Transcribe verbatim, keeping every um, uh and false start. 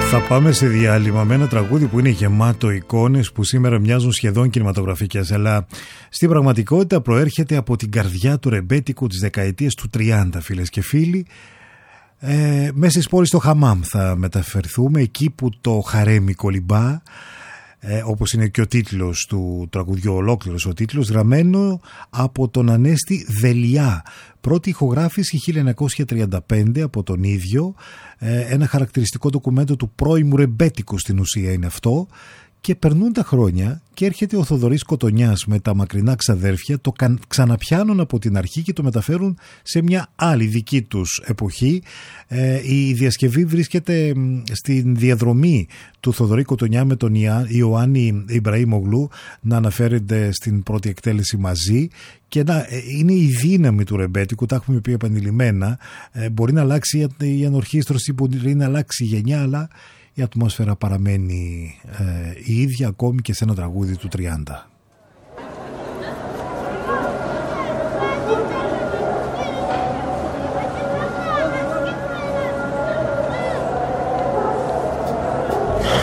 Θα πάμε σε διάλειμμα με ένα τραγούδι που είναι γεμάτο εικόνες που σήμερα μοιάζουν σχεδόν κινηματογραφικές, αλλά στην πραγματικότητα προέρχεται από την καρδιά του ρεμπέτικου της δεκαετίας του τριάντα, φίλες και φίλοι. Ε, μέσα στις πόλεις στο Χαμάμ θα μεταφερθούμε, εκεί που το χαρέμι κολυμπά, ε, όπως είναι και ο τίτλος του τραγουδιού, ολόκληρος ο τίτλος, γραμμένο από τον Ανέστη Δελιά. Πρώτη ηχογράφηση χίλια εννιακόσια τριάντα πέντε από τον ίδιο, ε, ένα χαρακτηριστικό ντοκουμέντο του πρώιμου ρεμπέτικου στην ουσία είναι αυτό. Και περνούν τα χρόνια και έρχεται ο Θοδωρής Κοτονιάς με τα μακρινά ξαδέρφια, το ξαναπιάνουν από την αρχή και το μεταφέρουν σε μια άλλη δική τους εποχή. Ε, η διασκευή βρίσκεται στην διαδρομή του Θοδωρή Κοτονιά με τον Ιωάννη Ιμπραήμογλου να αναφέρεται στην πρώτη εκτέλεση μαζί, και να, είναι η δύναμη του ρεμπέτικου, τα έχουμε πει επανειλημμένα. Ε, μπορεί να αλλάξει η ανορχήστρωση, μπορεί να αλλάξει η γενιά, αλλά η ατμόσφαιρα παραμένει ε, η ίδια ακόμη και σε ένα τραγούδι του τριάντα.